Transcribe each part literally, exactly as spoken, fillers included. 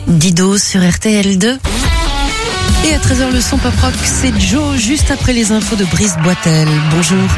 Dido sur R T L deux. Et à treize heures, le son pop rock, c'est Joe, juste après les infos de Brice Boitel. Bonjour.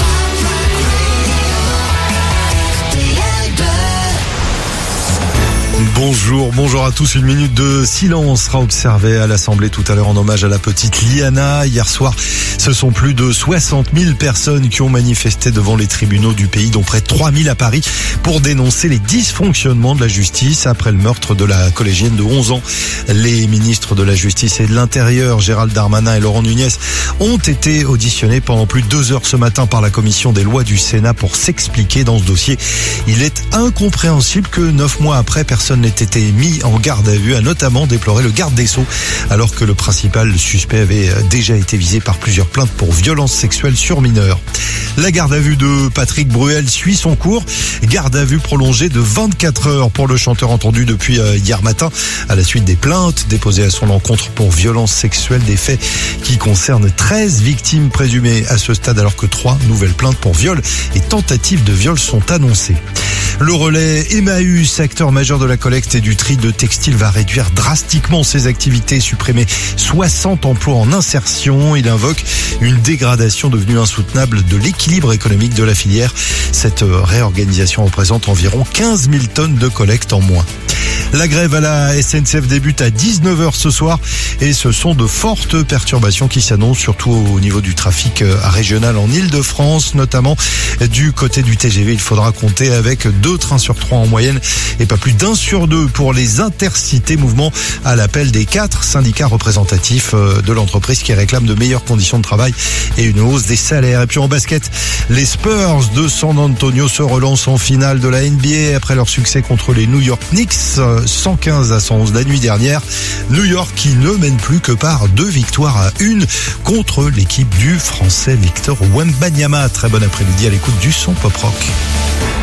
Bonjour, bonjour à tous. Une minute de silence sera observée à l'Assemblée tout à l'heure en hommage à la petite Liana. Hier soir, ce sont plus de soixante mille personnes qui ont manifesté devant les tribunaux du pays, dont près de trois mille à Paris, pour dénoncer les dysfonctionnements de la justice après le meurtre de la collégienne de onze ans. Les ministres de la Justice et de l'Intérieur, Gérald Darmanin et Laurent Nunez, ont été auditionnés pendant plus de deux heures ce matin par la commission des lois du Sénat pour s'expliquer dans ce dossier. Il est incompréhensible que neuf mois après, personne n'ait été mis en garde à vue, a notamment déploré le garde des Sceaux, alors que le principal suspect avait déjà été visé par plusieurs plaintes pour violences sexuelles sur mineurs. La garde à vue de Patrick Bruel suit son cours. Garde à vue prolongée de vingt-quatre heures pour le chanteur entendu depuis hier matin à la suite des plaintes déposées à son encontre pour violences sexuelles, des faits qui concernent treize victimes présumées à ce stade, alors que trois nouvelles plaintes pour viol et tentative de viol sont annoncées. Le relais Emmaüs, acteur majeur de la collecte et du tri de textiles, va réduire drastiquement ses activités, supprimer soixante emplois en insertion. Il invoque une dégradation devenue insoutenable de l'équilibre économique de la filière. Cette réorganisation représente environ quinze mille tonnes de collecte en moins. La grève à la S N C F débute à dix-neuf heures ce soir et ce sont de fortes perturbations qui s'annoncent, surtout au niveau du trafic régional en Île-de-France, notamment du côté du T G V. Il faudra compter avec deux trains sur trois en moyenne et pas plus d'un sur deux pour les intercités, mouvement à l'appel des quatre syndicats représentatifs de l'entreprise qui réclament de meilleures conditions de travail et une hausse des salaires. Et puis en basket, les Spurs de San Antonio se relancent en finale de la N B A après leur succès contre les New York Knicks, cent quinze à cent onze la nuit dernière. New York qui ne mène plus que par deux victoires à une contre l'équipe du Français Victor Wembanyama. Très bon après-midi à l'écoute du son pop rock.